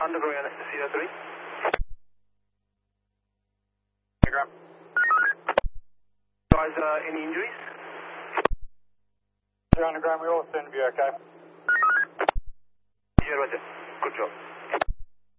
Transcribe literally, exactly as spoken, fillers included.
undergoing anesthesia three. Guys, uh, any injuries? You're underground, we all seem to be okay. Yeah, Roger. Good job.